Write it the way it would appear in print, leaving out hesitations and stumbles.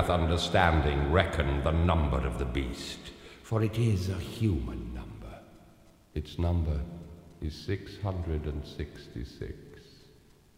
with understanding reckon the number of the beast, for it is a human number. Its number is 666.